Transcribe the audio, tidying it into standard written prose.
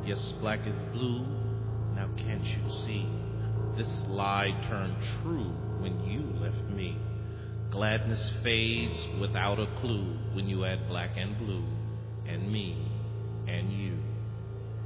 Yes, black is blue. Now can't you see? This lie turned true when you left me. Gladness fades without a clue when you add black and blue, and me, and you.